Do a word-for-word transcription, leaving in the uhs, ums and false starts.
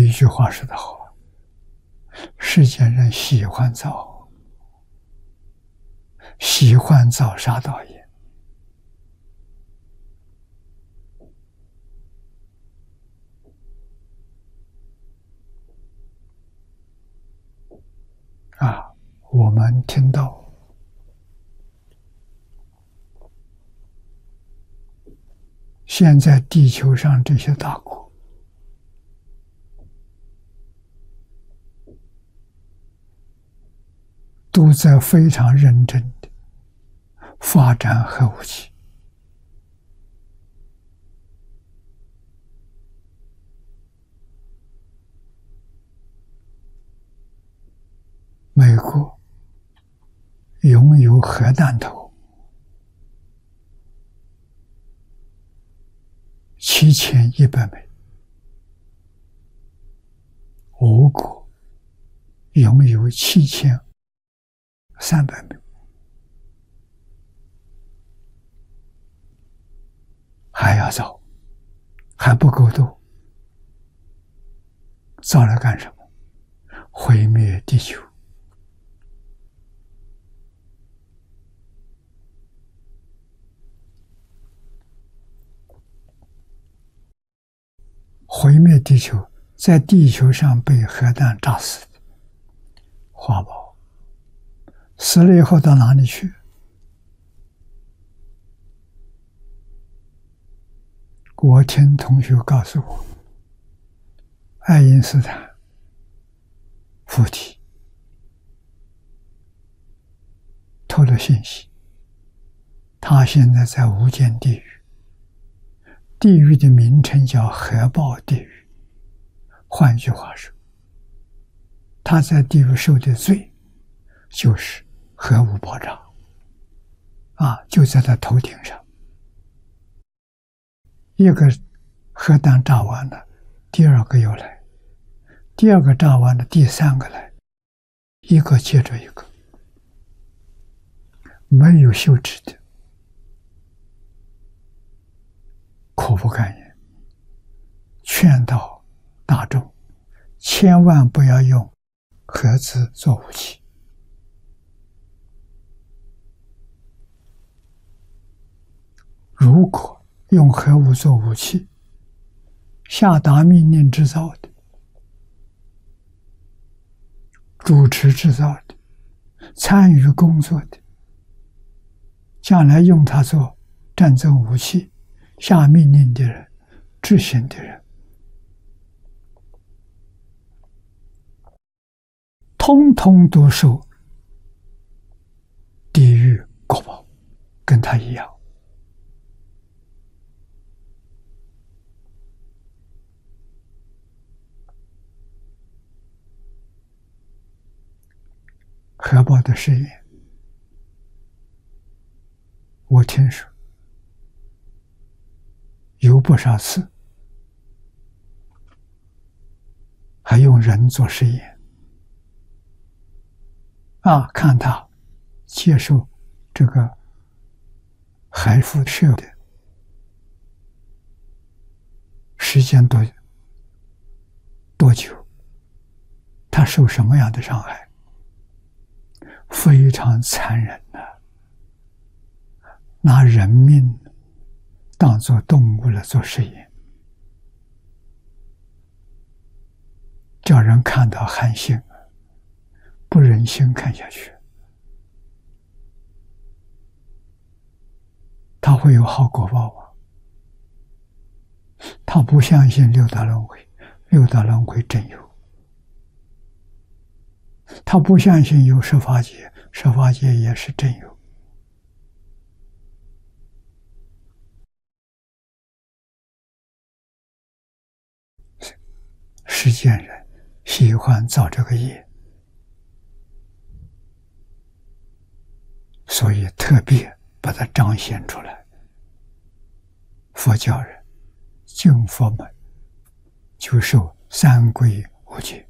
一句话说得好：世间人喜欢造，喜欢造杀盗业。啊，我们听到现在地球上这些大国，都在非常认真的发展核武器。美国拥有核弹头七千一百枚，俄国拥有七千三百枚，还要造，还不够多，造来干什么？毁灭地球。毁灭地球，在地球上被核弹炸死的华宝，死了以后到哪里去？我听同学告诉我，爱因斯坦附体透了信息，他现在在无间地狱。地狱的名称叫核爆地狱。换句话说，他在地狱受的罪就是核武爆炸，啊，就在他头顶上。一个核弹炸完了，第二个又来，第二个炸完了，第三个来，一个接着一个，没有休止的。苦不堪言，劝导大众千万不要用核子做武器。如果用核武做武器，下达命令制造的，主持制造的，参与工作的，将来用它做战争武器，下命令的人，执行的人，通通都受地狱果报，跟他一样。核爆的试验，我听说有不少次还用人做实验，啊，看他接受这个核辐射的时间多多久，他受什么样的伤害，非常残忍的，拿人命当作动物来做实验，叫人看到寒心，不忍心看下去。他会有好果报吗？他不相信六道轮回，六道轮回真有。他不相信有十法界，十法界也是真有。世间人喜欢造这个业，所以特别把它彰显出来。佛教人敬佛门就受三皈五戒，